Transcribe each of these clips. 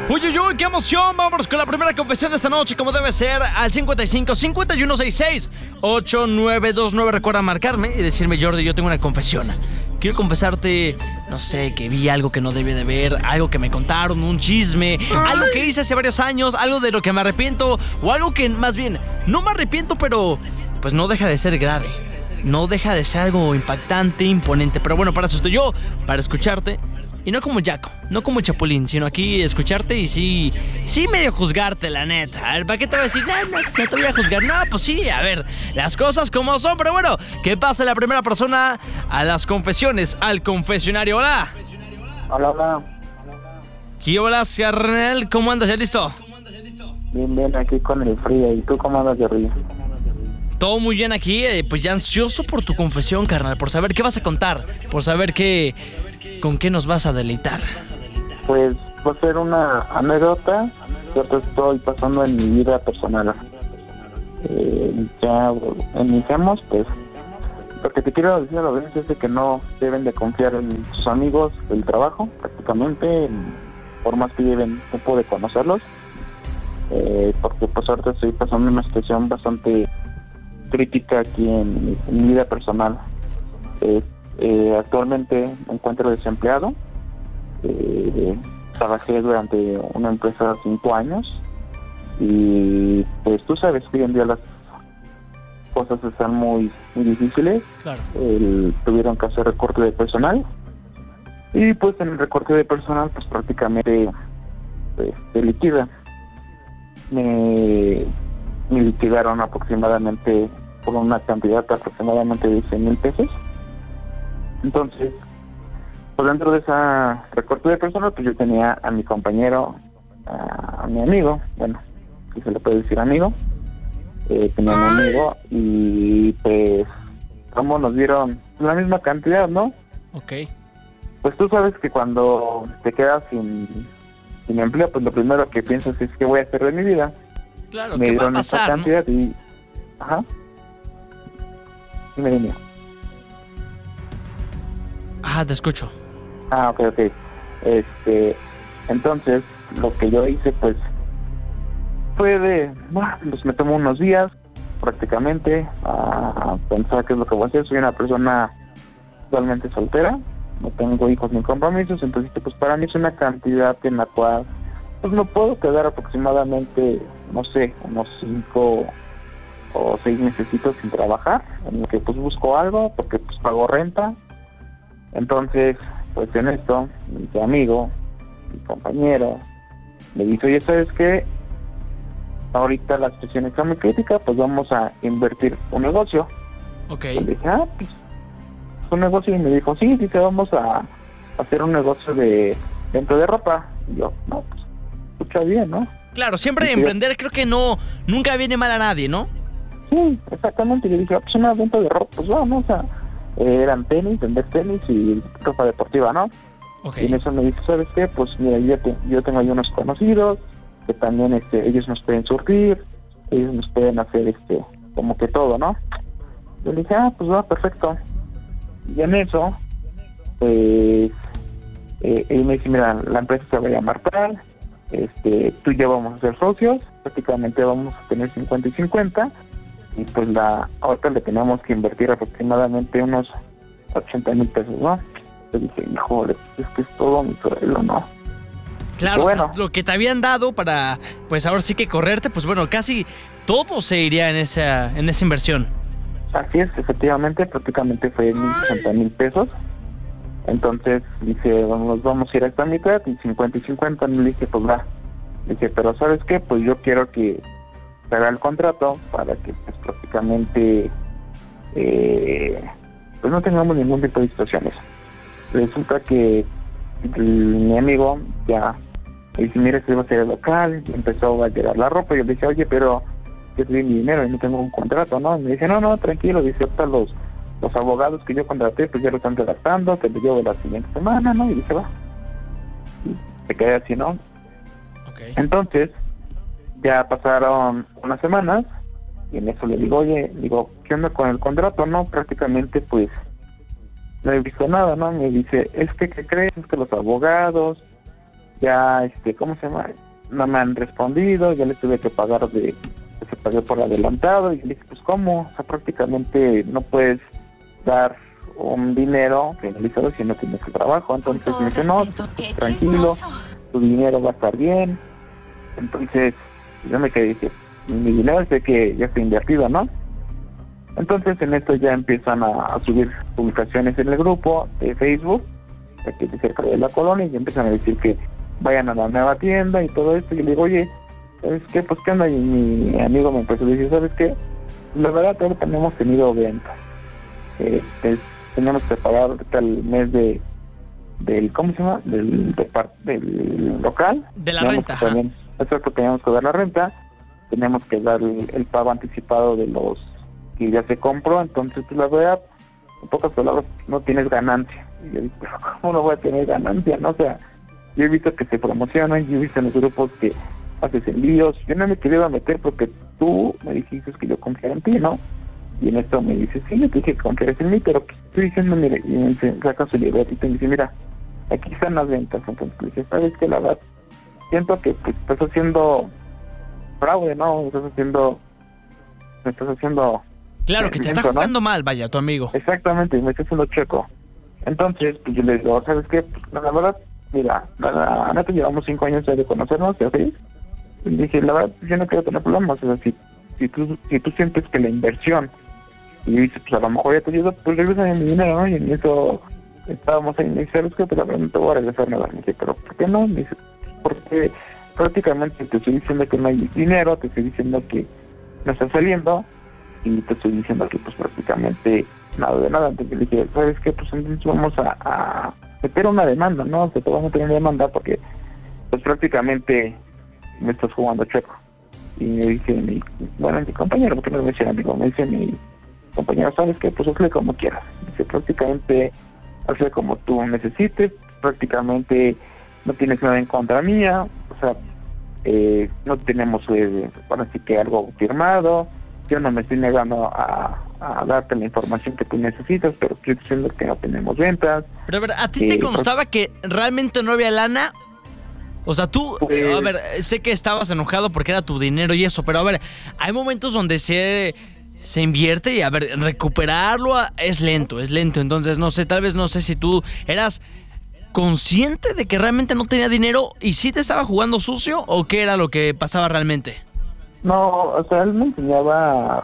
Uy, uy, uy, qué emoción. Vámonos con la primera confesión de esta noche, como debe ser, al 55-5166-8929. Recuerda marcarme y decirme: Jordi, yo tengo una confesión. Quiero confesarte, no sé, que vi algo que no debía de ver, algo que me contaron, un chisme, algo que hice hace varios años, algo de lo que me arrepiento, o algo que más bien no me arrepiento, pero pues no deja de ser grave. No deja de ser algo impactante, imponente. Pero bueno, para eso estoy yo, para escucharte. Y no como Jaco, no como Chapulín, sino aquí escucharte y sí medio juzgarte, la neta. A ver, ¿para qué te voy a decir? No te voy a juzgar. No, pues sí, a ver, las cosas como son. Pero bueno, ¿qué pasa la primera persona a las confesiones, al confesionario? Hola. Hola, hola. ¿Qué hola, carnal? ¿Cómo andas? ¿Ya listo? Bien, aquí con el frío. ¿Y tú cómo andas, Jordi? Todo muy bien aquí, pues ya ansioso por tu confesión, carnal, por saber qué vas a contar, por saber con qué nos vas a deleitar. Pues va a ser una anécdota que te estoy pasando en mi vida personal. Ya iniciamos, pues lo que te quiero decir a la audiencia es de que no deben de confiar en sus amigos del trabajo, prácticamente, por más que lleven tiempo de conocerlos, porque pues ahorita estoy pasando una situación bastante crítica aquí en mi vida personal. Actualmente me encuentro desempleado. Trabajé durante una empresa 5 años y pues tú sabes que hoy en día las cosas están muy difíciles. Claro. Tuvieron que hacer recorte de personal y pues en el recorte de personal pues prácticamente se liquida. Me liquidaron aproximadamente por una cantidad aproximadamente de 100,000 pesos. Entonces, pues dentro de esa recorte de personal, pues yo tenía a mi compañero, a mi amigo, bueno, si se le puede decir amigo, tenía a mi amigo y pues como nos dieron la misma cantidad, ¿no? Ok. Pues tú sabes que cuando te quedas sin empleo, pues lo primero que piensas es: ¿qué voy a hacer de mi vida? Claro, Me ¿qué va a dieron esa pasar, cantidad, no? y... Ajá. Dime. Ah, te escucho. Ok. Entonces, lo que yo hice, pues, fue pues me tomó unos días, prácticamente, a pensar qué es lo que voy a hacer. Soy una persona totalmente soltera, no tengo hijos ni compromisos, entonces, pues, para mí es una cantidad en la cual, pues, me puedo quedar aproximadamente, no sé, unos 5 o 6 mesecitos sin trabajar, en el que, pues, busco algo, porque, pues, pago renta. Entonces, pues en esto, mi amigo, mi compañero, me dice: oye, ¿sabes qué? Ahorita la situación está muy crítica, pues vamos a invertir un negocio. Ok. Y le dije: pues un negocio. Y me dijo: sí, dice, vamos a hacer un negocio dentro de ropa. Y yo: no, pues, escucha bien, ¿no? Claro, siempre Dice, emprender creo que nunca viene mal a nadie, ¿no? sí, exactamente. Y le dije: pues una venta de ropa, pues vamos eran tenis, vender tenis y ropa deportiva, ¿no? Ok. Y en eso me dice: ¿sabes qué? Pues mira, yo tengo ahí unos conocidos que también ellos nos pueden surtir, ellos nos pueden hacer como que todo, ¿no? Yo le dije: pues va, perfecto. Y en eso, pues él me dice: mira, la empresa se va a llamar tal, tú y yo vamos a ser socios, prácticamente vamos a tener 50 y 50, y pues ahorita le tenemos que invertir aproximadamente unos 80,000 pesos, ¿no? Yo dije: híjole, es que es todo mi sueldo, ¿no? Claro, bueno, o sea, lo que te habían dado para, pues ahora sí que correrte, pues bueno, casi todo se iría en esa inversión. así es, efectivamente, prácticamente fue 80,000 pesos. Entonces dice: nos vamos a ir a esta mitad, y 50 y 50. Le dije: pues va. Le dije: pero ¿sabes qué? Pues yo quiero que se haga el contrato para que, pues, prácticamente pues no tengamos ningún tipo de situaciones. Resulta que mi amigo ya me dice: mira, este va a ser el local. Y empezó a llegar la ropa. Y yo le dije: oye, pero yo te di mi dinero y no tengo un contrato, ¿no? Y me dice: no, tranquilo. Dice: ahorita los abogados que yo contraté, pues ya lo están redactando, te lo llevo la siguiente semana, ¿no? Y dice: va. Y se quedé así, ¿no? Okay. Entonces, ya pasaron unas semanas, y en eso le digo: oye, ¿qué onda con el contrato? No, prácticamente, pues, no he visto nada, ¿no? Me dice: es que, ¿qué crees? Es que los abogados ya, ¿cómo se llama? No me han respondido, ya les tuve que pagar se pagué por adelantado, y le dije, pues ¿cómo? O sea, prácticamente no puedes dar un dinero finalizado si no tienes el trabajo. Entonces me dice, no, tranquilo, tu dinero va a estar bien. Entonces yo me quedé y dije, mi dinero sé que ya está invertido, ¿no? Entonces en esto ya empiezan a subir publicaciones en el grupo de Facebook, aquí de cerca de la colonia, y empiezan a decir que vayan a la nueva tienda y todo esto. Y le digo, oye, ¿sabes qué? Pues qué onda. Y mi amigo me empezó a decir, ¿sabes qué? La verdad ahorita no hemos tenido ventas. Tenemos que pagar ahorita el mes del ¿cómo se llama? Del local. De la renta. Exacto, teníamos que dar la renta, tenemos que dar el pago anticipado de los que ya se compró. Entonces, pues la verdad, en pocas palabras, no tienes ganancia. Y yo digo, pero ¿cómo no voy a tener ganancia? No, o sea, yo he visto que se promocionan, yo he visto en los grupos que haces envíos. Yo no me quería meter porque tú me dijiste que yo confiara en ti, ¿no? Y en esto me dice, sí, yo te dije que confiaras en mí, pero estoy diciendo, mire, y me dice, saca su libretita y me dice, mira, aquí están las ventas. Entonces le dije, ¿sabes qué? La verdad, siento que pues, estás haciendo fraude, ¿no? Me estás haciendo claro, que te está jugando, ¿no? Mal, vaya, tu amigo. Exactamente, me está haciendo chueco. Entonces, pues yo le digo, ¿sabes qué? Pues, la verdad, mira, la neta llevamos 5 años ya de conocernos, ¿sí? Y dije, la verdad, yo no quiero tener problemas. O sea, si tú sientes que la inversión, y dices, pues a lo mejor ya te ayuda, pues regresa mi dinero, ¿no? Y en eso estábamos ahí, me dice, ¿sabes qué? Pues la verdad no te voy a regresar nada. Me dice, ¿pero por qué no? Me dice, porque prácticamente te estoy diciendo que no hay dinero, te estoy diciendo que no está saliendo, y te estoy diciendo que pues prácticamente nada de nada. Entonces le dije, ¿sabes qué? Pues entonces vamos a meter una demanda, ¿no? O sea, te vamos a tener una demanda porque pues prácticamente me estás jugando chueco. Y me dice mi compañero, porque no me dice amigo, me dice mi compañero, ¿sabes qué? Pues hazle como quieras. Dice, prácticamente hazle como tú necesites, prácticamente no tienes nada en contra mía, o sea, no tenemos ahora sí que algo firmado, yo no me estoy negando a darte la información que tú necesitas, pero estoy diciendo que no tenemos ventas. Pero a ver, ¿a ti te constaba que realmente no había lana? O sea, tú, a ver, sé que estabas enojado porque era tu dinero y eso, pero a ver, hay momentos donde se invierte y a ver, recuperarlo es lento. Entonces, no sé, tal vez no sé si tú eras consciente de que realmente no tenía dinero y sí te estaba jugando sucio o qué era lo que pasaba realmente. No, o sea, él me enseñaba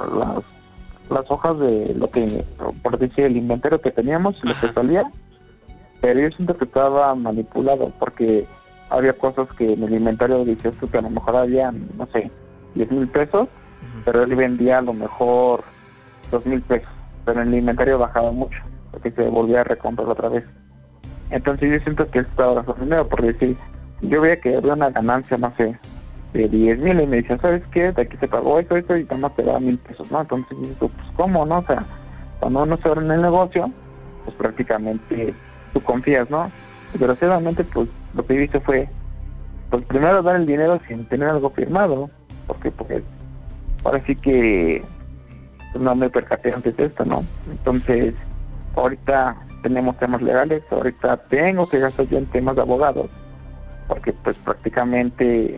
las hojas de lo que, por decir, el inventario que teníamos y lo que salía, pero yo siento que estaba manipulado porque había cosas que en el inventario decías que a lo mejor habían, no sé, 10,000 pesos, pero él vendía a lo mejor 2,000 pesos, pero en el inventario bajaba mucho, porque se volvía a recomprar otra vez. Entonces yo siento que estaba razón dinero, por decir, yo veía que había una ganancia, no sé, de 10,000 y me decían, ¿sabes qué? De aquí se pagó esto y nada más te da 1,000 pesos, ¿no? Entonces yo digo, pues ¿cómo, no? O sea, cuando uno se abre en el negocio, pues prácticamente tú confías, ¿no? Desgraciadamente, pues lo que hice fue, pues primero dar el dinero sin tener algo firmado, porque ahora sí que pues, no me percaté antes de esto, ¿no? Entonces, ahorita tenemos temas legales, ahorita tengo que gastar yo en temas de abogados, porque pues prácticamente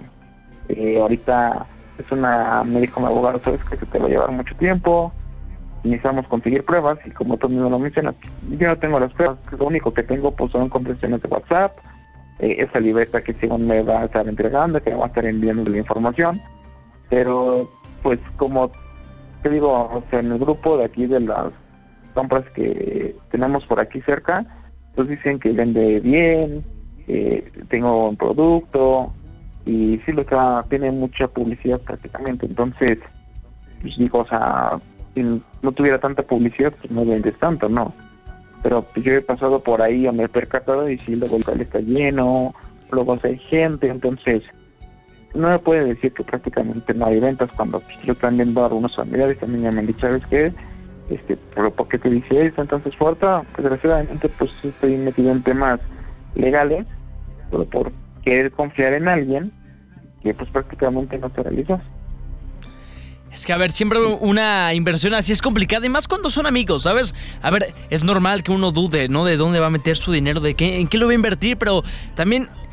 ahorita me dijo mi abogado, sabes que se te va a llevar mucho tiempo, necesitamos conseguir pruebas, y como tú mismo lo mencionas, yo no tengo las pruebas, lo único que tengo pues son conversaciones de WhatsApp, esa libreta que según me va a estar entregando, que me va a estar enviando la información, pero pues como te digo, o sea, en el grupo de aquí de las compras que tenemos por aquí cerca, pues dicen que vende bien, tengo un producto, y sí, tiene mucha publicidad prácticamente. Entonces, pues digo, o sea, si no tuviera tanta publicidad, pues no vendes tanto, ¿no? Pero pues yo he pasado por ahí o me he percatado y sí, luego el local está lleno, luego hay gente, entonces no me puede decir que prácticamente no hay ventas cuando pues, yo también viendo a algunos familiares, también me han dicho, ¿sabes qué? Pero ¿por qué te dice eso? Entonces, fuerza, desgraciadamente, pues estoy metido en temas legales, pero por querer confiar en alguien que pues prácticamente no se realiza. Es que, a ver, siempre una inversión así es complicada, y más cuando son amigos, ¿sabes? A ver, es normal que uno dude, ¿no? De dónde va a meter su dinero, en qué lo va a invertir, pero también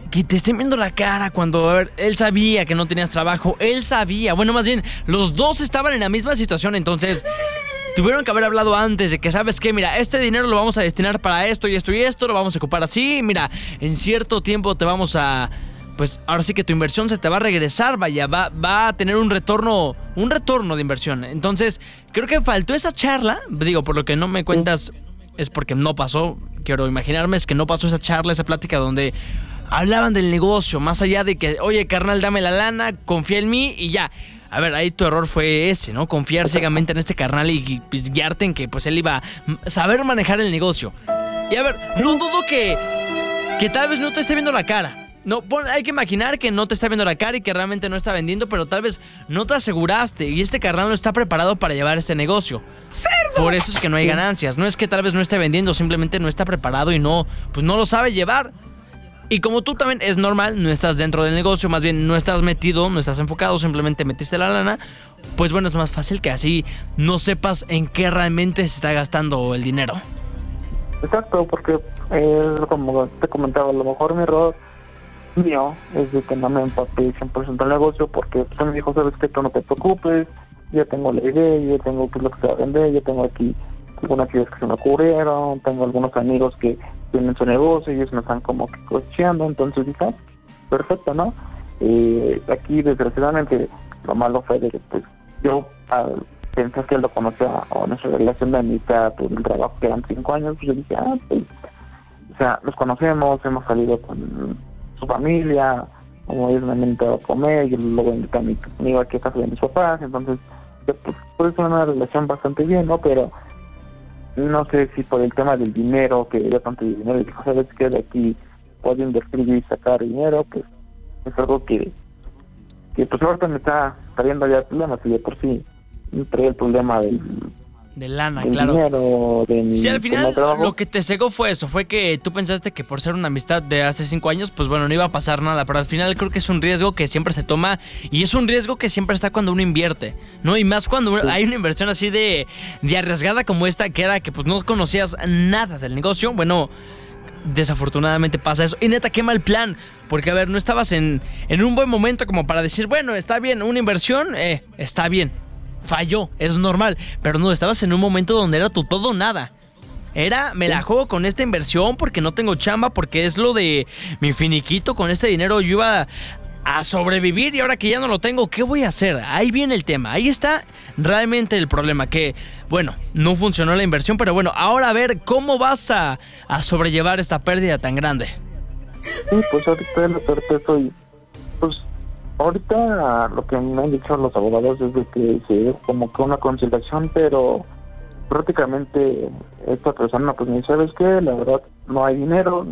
que te estén viendo la cara cuando, a ver, él sabía que no tenías trabajo, él sabía, bueno, más bien, los dos estaban en la misma situación, entonces tuvieron que haber hablado antes de que, ¿sabes qué? Mira, este dinero lo vamos a destinar para esto y esto y esto, lo vamos a ocupar así, mira, en cierto tiempo te vamos a... Pues ahora sí que tu inversión se te va a regresar, vaya, va a tener un retorno de inversión. Entonces, creo que faltó esa charla, digo, por lo que no me cuentas es porque no pasó, quiero imaginarme, es que no pasó esa charla, esa plática donde hablaban del negocio, más allá de que, oye, carnal, dame la lana, confía en mí y ya. A ver, ahí tu error fue ese, ¿no? Confiar ciegamente en este carnal y pues, guiarte en que pues él iba a saber manejar el negocio. Y a ver, no dudo que tal vez no te esté viendo la cara. No, hay que imaginar que no te está viendo la cara y que realmente no está vendiendo, pero tal vez no te aseguraste y este carnal no está preparado para llevar este negocio. ¡Cerdo! Por eso es que no hay ganancias. No es que tal vez no esté vendiendo, simplemente no está preparado y no lo sabe llevar. Y como tú también es normal, no estás dentro del negocio, más bien no estás metido, no estás enfocado, simplemente metiste la lana, pues bueno, es más fácil que así no sepas en qué realmente se está gastando el dinero. Exacto, porque como te comentaba, a lo mejor mi error mío es de que no me empapé 100% el negocio, porque pues, me dijo, sabes que tú no te preocupes, ya tengo la idea, ya tengo pues, lo que se va a vender, ya tengo aquí algunas ideas que se me ocurrieron, tengo algunos amigos que tienen su negocio y ellos me están como que cocheando, entonces dije, perfecto, ¿no? Aquí desgraciadamente lo malo fue de que pues yo pensé que él lo conocía, o nuestra relación de amistad, pues el trabajo que eran 5 años, pues yo dije, pues, o sea, nos conocemos, hemos salido con su familia, como ellos me han invitado a comer, yo luego invité a mi amigo aquí a casa de mis papás, entonces pues, puede ser una relación bastante bien, ¿no? Pero no sé si por el tema del dinero, que era tanto dinero, y dijo, sabes que de aquí puedo invertir y sacar dinero, pues es algo que pues ahorita me está trayendo ya problemas, y de por sí me trae el problema de lana, del claro. Dinero, de mi, sí, al final lo que te cegó fue eso, fue que tú pensaste que por ser una amistad de hace 5 años, pues bueno, no iba a pasar nada, pero al final creo que es un riesgo que siempre se toma y es un riesgo que siempre está cuando uno invierte, ¿no? Y más cuando hay una inversión así de arriesgada como esta, que era que pues no conocías nada del negocio, bueno, desafortunadamente pasa eso. Y neta, qué mal plan, porque a ver, no estabas en un buen momento como para decir, bueno, está bien, una inversión, está bien. Falló, es normal, pero no, estabas en un momento donde era tu todo o nada. Era, me la juego con esta inversión porque no tengo chamba, porque es lo de mi finiquito, con este dinero yo iba a sobrevivir y ahora que ya no lo tengo, ¿qué voy a hacer? Ahí viene el tema, ahí está realmente el problema, que bueno, no funcionó la inversión, pero bueno, ahora a ver, ¿cómo vas a sobrellevar esta pérdida tan grande? Sí, pues ahorita lo sorpresa y pues ahorita lo que me han dicho los abogados es de que se como que una conciliación, pero prácticamente esta persona pues me dice, ¿sabes qué? La verdad no hay dinero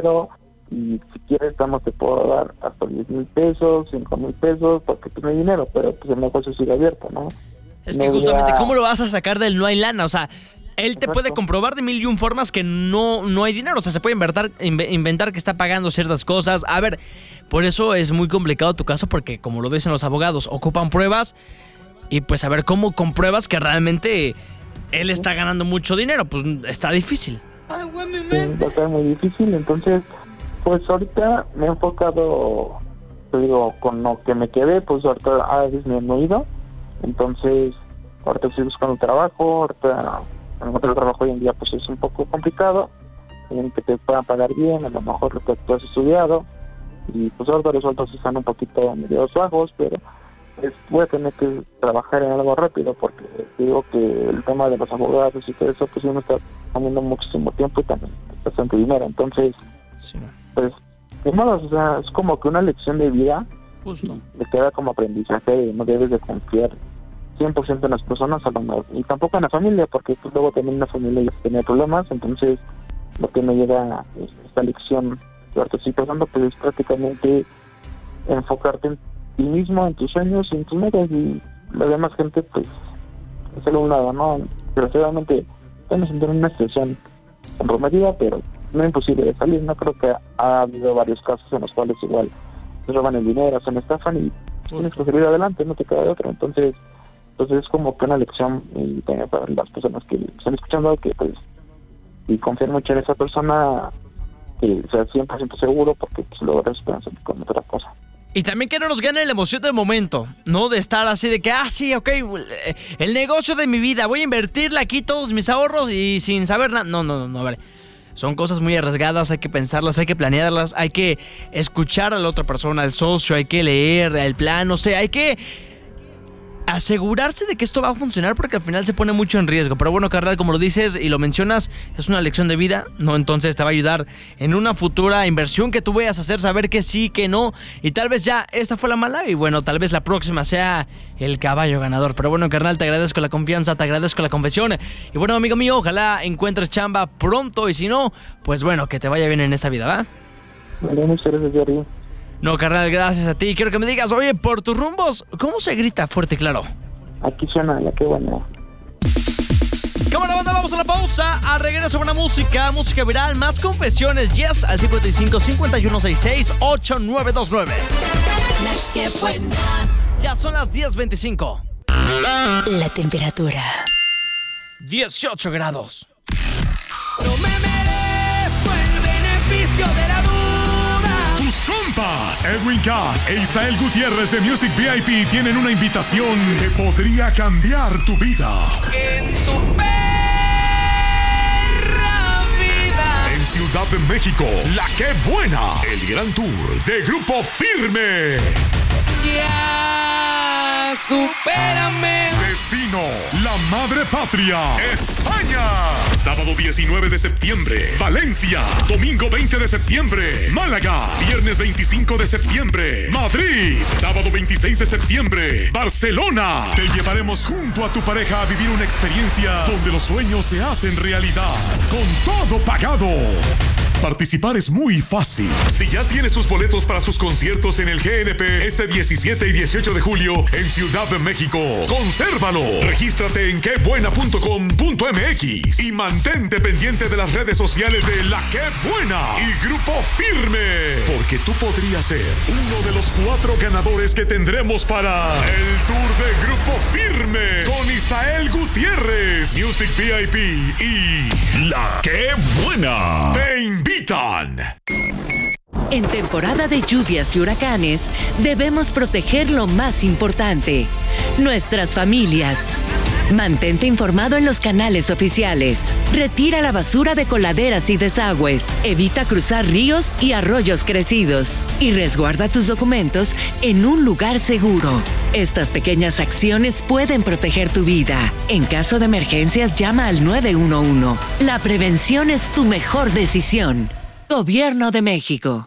y si quieres te puedo dar hasta 10,000 pesos, 5,000 pesos, porque pues no hay dinero, pero pues el negocio sigue abierto, ¿no? Es que justamente, ¿cómo lo vas a sacar del no hay lana? O sea, él te puede comprobar de 1,000 y un formas que no hay dinero. O sea, se puede inventar que está pagando ciertas cosas. A ver, por eso es muy complicado tu caso, porque como lo dicen los abogados, ocupan pruebas. Y pues a ver, ¿cómo compruebas que realmente él está ganando mucho dinero? Pues está difícil. Va a ser muy difícil, entonces, pues ahorita me he enfocado, te digo, con lo que me quedé, pues ahorita ha disminuido. Entonces, ahorita estoy buscando trabajo, ahorita encontrar trabajo hoy en día pues es un poco complicado, en que te puedan pagar bien, a lo mejor lo que tú has estudiado, y pues ahora los sueldos están un poquito medio bajos, pero voy a tener que trabajar en algo rápido, porque digo que el tema de los abogados y todo eso pues uno está tomando muchísimo tiempo y también bastante dinero, entonces sí. Pues de modo, o sea, es como que una lección de vida. Justo. Me queda como aprendizaje, no debes de confiar 100% en las personas, y tampoco en la familia, porque pues luego también la familia ya tenía problemas, entonces lo que me lleva esta lección que ahorita estoy pasando pues es prácticamente enfocarte en ti mismo, en tus sueños y en tus metas, y la demás gente pues es a un lado, ¿no? Desgraciadamente estamos en una situación comprometida, pero no es imposible de salir. No creo que ha habido varios casos en los cuales igual se roban el dinero, se me estafan y tienes que salir adelante, no te queda de otro. Entonces es como que una lección, y también para las personas que están escuchando, que pues y confiar mucho en esa persona, o sea, 100% seguro, porque pues luego te esperan con otra cosa. Y también que no nos gane la emoción del momento, ¿no? De estar así de que, sí, ok, el negocio de mi vida, voy a invertirle aquí todos mis ahorros y sin saber nada. No, a ver. Son cosas muy arriesgadas, hay que pensarlas, hay que planearlas, hay que escuchar a la otra persona, al socio, hay que leer el plan, no sé, hay que asegurarse de que esto va a funcionar porque al final se pone mucho en riesgo. Pero bueno, carnal, como lo dices y lo mencionas, es una lección de vida, ¿no? Entonces te va a ayudar en una futura inversión que tú vayas a hacer, saber que sí, que no. Y tal vez ya esta fue la mala y bueno, tal vez la próxima sea el caballo ganador. Pero bueno, carnal, te agradezco la confianza, te agradezco la confesión. Y bueno, amigo mío, ojalá encuentres chamba pronto y si no, pues bueno, que te vaya bien en esta vida, ¿va? Vale, muchas gracias, Jerry. No, carnal, gracias a ti. Quiero que me digas, oye, por tus rumbos, ¿cómo se grita fuerte y claro? Aquí suena la que buena. Cámara, banda, vamos a la pausa. A regreso buena música viral, más confesiones. Yes, al 55-5166-8929. La que buena. Ya son las 10:25. La temperatura. 18 grados. No me merezco el beneficio de la duda. Tus compas, Edwin Cass e Isael Gutiérrez de Music VIP tienen una invitación que podría cambiar tu vida. En tu perra vida. En Ciudad de México, La Que Buena, el gran tour de Grupo Firme. Ya, supérame. Destino, la madre patria, España. Sábado 19 de septiembre, Valencia. Domingo 20 de septiembre, Málaga. Viernes 25 de septiembre, Madrid. Sábado 26 de septiembre, Barcelona. Te llevaremos junto a tu pareja a vivir una experiencia donde los sueños se hacen realidad. Con todo pagado. Participar es muy fácil. Si ya tienes tus boletos para sus conciertos en el GNP este 17 y 18 de julio en Ciudad de México, consérvalo. Regístrate en quebuena.com.mx y mantente pendiente de las redes sociales de La Que Buena y Grupo Firme, porque tú podrías ser uno de los 4 ganadores que tendremos para el tour de Grupo Firme con Isael Gutiérrez, Music VIP y La Que Buena. Te invitan. En temporada de lluvias y huracanes, debemos proteger lo más importante, nuestras familias. Mantente informado en los canales oficiales. Retira la basura de coladeras y desagües. Evita cruzar ríos y arroyos crecidos. Y resguarda tus documentos en un lugar seguro. Estas pequeñas acciones pueden proteger tu vida. En caso de emergencias, llama al 911. La prevención es tu mejor decisión. Gobierno de México.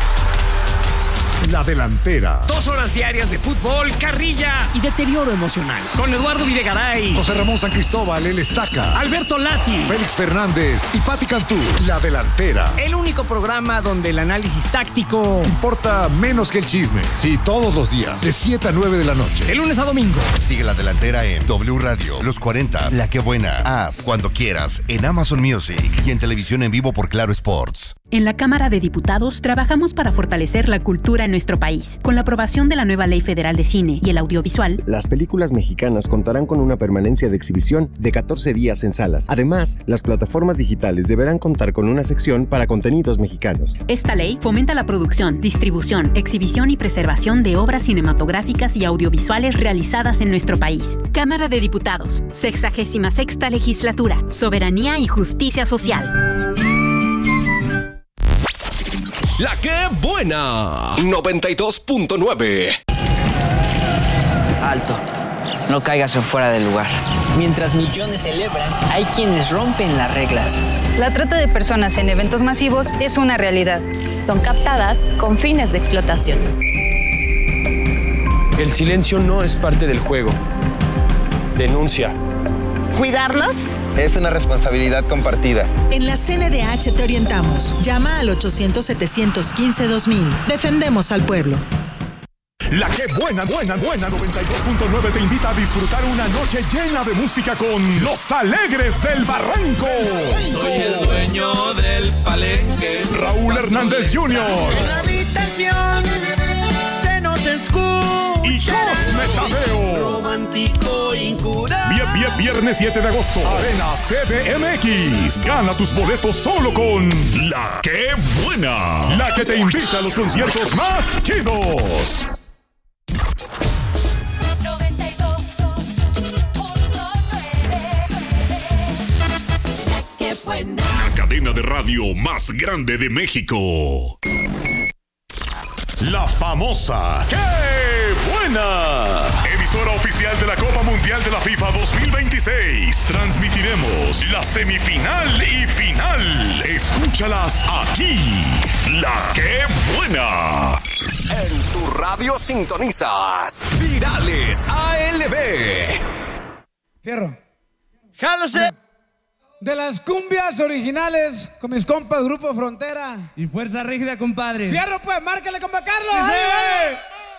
La Delantera. 2 horas diarias de fútbol, carrilla y deterioro emocional. Con Eduardo Videgaray, José Ramón San Cristóbal, El Estaca, Alberto Lati, Félix Fernández y Pati Cantú. La Delantera. el único programa donde el análisis táctico, Importa menos que el chisme. Sí, todos los días, de 7 a 9 de la noche. de lunes a domingo. Sigue La Delantera en W Radio, Los 40, La Que Buena, Haz, cuando quieras, en Amazon Music y en televisión en vivo por Claro Sports. En la Cámara de Diputados trabajamos para fortalecer la cultura en nuestro país. Con la aprobación de la nueva Ley Federal de Cine y el Audiovisual, las películas mexicanas contarán con una permanencia de exhibición de 14 días en salas. Además, las plataformas digitales deberán contar con una sección para contenidos mexicanos. esta ley fomenta la producción, distribución, exhibición y preservación de obras cinematográficas y audiovisuales realizadas en nuestro país. Cámara de Diputados, 66ª Legislatura, Soberanía y Justicia Social. La Que Buena 92.9. Alto, no caigas en fuera del lugar. Mientras millones celebran, hay quienes rompen las reglas. La trata de personas en eventos masivos es una realidad. Son captadas con fines de explotación. El silencio no es parte del juego. Denuncia. ¿Cuidarnos? Es una responsabilidad compartida. En la CNDH te orientamos. Llama al 800-715-2000. Defendemos al pueblo. La Que Buena 92.9 te invita a disfrutar una noche llena de música con Los Alegres del Barranco. Soy el dueño del palenque. Raúl Hernández Jr. En la habitación se nos escucha. Y Cosme Tadeo. Romántico incurable. Viernes 7 de agosto, Arena CDMX. Gana tus boletos solo con La Que Buena, la que te invita a los conciertos más chidos. La cadena de radio más grande de México. La famosa ¡Qué Buena! Emisora oficial de la Copa Mundial de la FIFA 2026. Transmitiremos la semifinal y final. Escúchalas aquí. La ¡Qué Buena! En tu radio sintonizas Virales ALB. Fierro. ¡Jálese! De las cumbias originales con mis compas Grupo Frontera. Y Fuerza Rígida, compadre. Fierro, pues, márcale, compa Carlos. ¡Sí!